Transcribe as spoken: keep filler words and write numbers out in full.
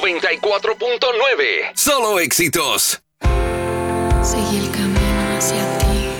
noventa y cuatro punto nueve. Solo éxitos. Seguí el camino hacia ti.